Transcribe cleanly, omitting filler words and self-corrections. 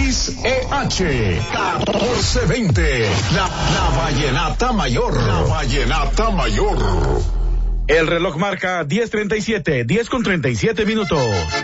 XEH 1420. La Vallenata Mayor. La Vallenata Mayor. El reloj marca 10:37, 10:37 minutos.